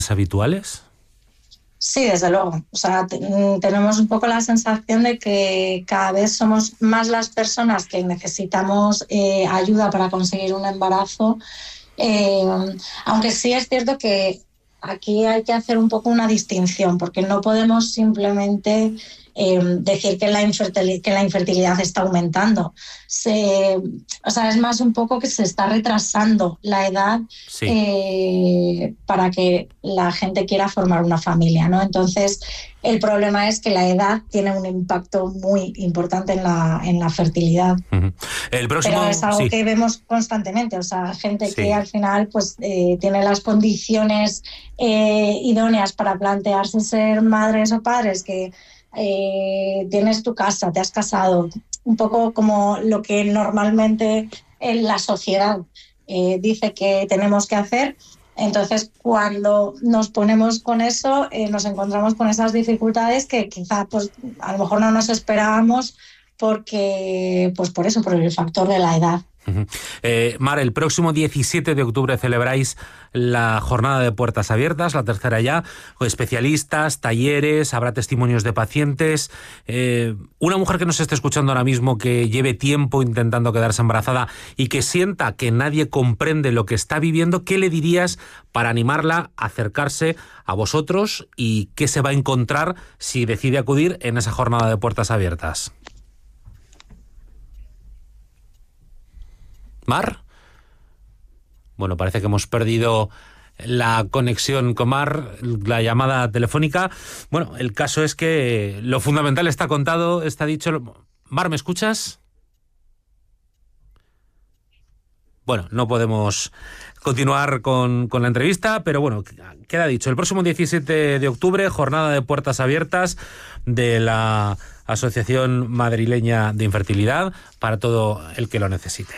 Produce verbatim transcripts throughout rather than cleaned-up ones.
habituales? Sí, desde luego. O sea, t- tenemos un poco la sensación de que cada vez somos más las personas que necesitamos eh, ayuda para conseguir un embarazo. Eh, aunque sí es cierto que aquí hay que hacer un poco una distinción, porque no podemos simplemente eh, decir que la, infertilidad, que la infertilidad está aumentando. Se, o sea, es más un poco que se está retrasando la edad Sí. eh, para que la gente quiera formar una familia, ¿no? Entonces, el problema es que la edad tiene un impacto muy importante en la, en la fertilidad. Uh-huh. El próximo, Pero es algo sí. que vemos constantemente, o sea, gente Sí. que al final pues eh, tiene las condiciones eh, idóneas para plantearse ser madres o padres, que eh, tienes tu casa, te has casado, un poco como lo que normalmente en la sociedad eh, dice que tenemos que hacer. Entonces, cuando nos ponemos con eso, eh, nos encontramos con esas dificultades que quizá pues a lo mejor no nos esperábamos, porque, pues por eso, por el factor de la edad. Uh-huh. Eh, Mar, el próximo diecisiete de octubre celebráis la jornada de puertas abiertas, la tercera ya, con especialistas, talleres, habrá testimonios de pacientes. Eh, una mujer que nos esté escuchando ahora mismo, que lleve tiempo intentando quedarse embarazada y que sienta que nadie comprende lo que está viviendo, ¿qué le dirías para animarla a acercarse a vosotros y qué se va a encontrar si decide acudir en esa jornada de puertas abiertas? Mar. Bueno, parece que hemos perdido la conexión con Mar, la llamada telefónica. Bueno, el caso es que lo fundamental está contado, está dicho. Mar, ¿me escuchas? Bueno, no podemos continuar con, con la entrevista, pero bueno, queda dicho. El próximo diecisiete de octubre, jornada de puertas abiertas de la Asociación Madrileña de Infertilidad para todo el que lo necesite.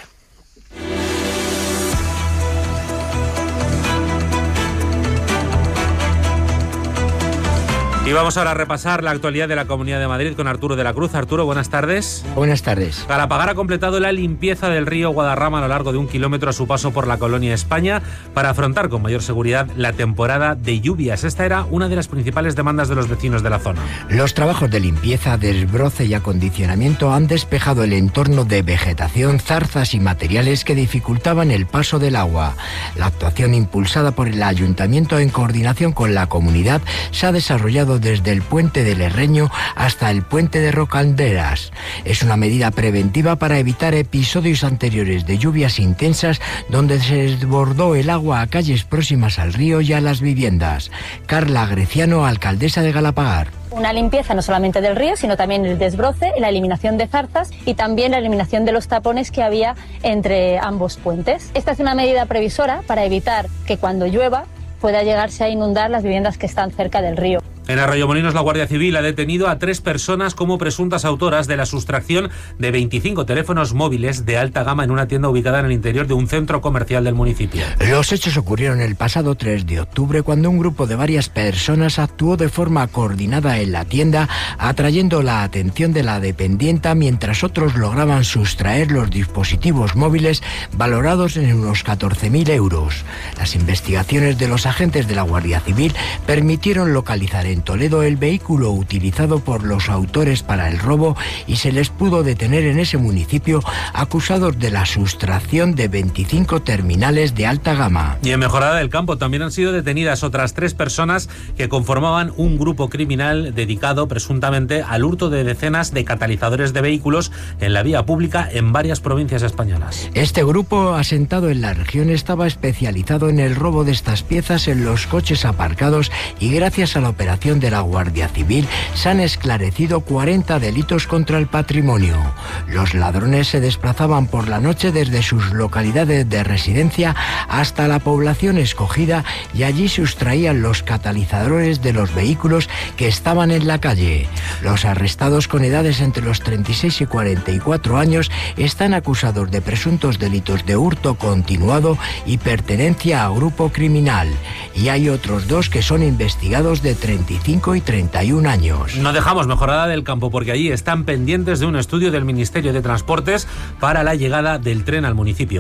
Y vamos ahora a repasar la actualidad de la Comunidad de Madrid con Arturo de la Cruz. Arturo, buenas tardes. Buenas tardes. Galapagar ha completado la limpieza del río Guadarrama a lo largo de un kilómetro a su paso por la colonia España para afrontar con mayor seguridad la temporada de lluvias. Esta era una de las principales demandas de los vecinos de la zona. Los trabajos de limpieza, desbroce y acondicionamiento han despejado el entorno de vegetación, zarzas y materiales que dificultaban el paso del agua. La actuación impulsada por el Ayuntamiento en coordinación con la comunidad se ha desarrollado desde el puente del Herreño hasta el puente de Rocalderas. Es una medida preventiva para evitar episodios anteriores de lluvias intensas donde se desbordó el agua a calles próximas al río y a las viviendas. Carla Greciano, alcaldesa de Galapagar. Una limpieza no solamente del río, sino también el desbroce, la eliminación de zarzas y también la eliminación de los tapones que había entre ambos puentes. Esta es una medida previsora para evitar que cuando llueva pueda llegarse a inundar las viviendas que están cerca del río. En Arroyomolinos, la Guardia Civil ha detenido a tres personas como presuntas autoras de la sustracción de veinticinco teléfonos móviles de alta gama en una tienda ubicada en el interior de un centro comercial del municipio. Los hechos ocurrieron el pasado tres de octubre cuando un grupo de varias personas actuó de forma coordinada en la tienda, atrayendo la atención de la dependienta mientras otros lograban sustraer los dispositivos móviles valorados en unos catorce mil euros. Las investigaciones de los agentes de la Guardia Civil permitieron localizar en Toledo el vehículo utilizado por los autores para el robo y se les pudo detener en ese municipio acusados de la sustracción de veinticinco terminales de alta gama. Y en Mejorada del Campo también han sido detenidas otras tres personas que conformaban un grupo criminal dedicado presuntamente al hurto de decenas de catalizadores de vehículos en la vía pública en varias provincias españolas. Este grupo, asentado en la región, estaba especializado en el robo de estas piezas en los coches aparcados y gracias a la operación de la Guardia Civil se han esclarecido cuarenta delitos contra el patrimonio. Los ladrones se desplazaban por la noche desde sus localidades de residencia hasta la población escogida y allí sustraían los catalizadores de los vehículos que estaban en la calle. Los arrestados con edades entre los treinta y seis y cuarenta y cuatro años están acusados de presuntos delitos de hurto continuado y pertenencia a grupo criminal. Y hay otros dos que son investigados de treinta y cinco y treinta y un años. No dejamos Mejorada del Campo porque allí están pendientes de un estudio del Ministerio de Transportes para la llegada del tren al municipio.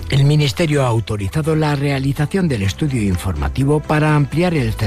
El Ministerio ha autorizado la realización del estudio informativo para ampliar el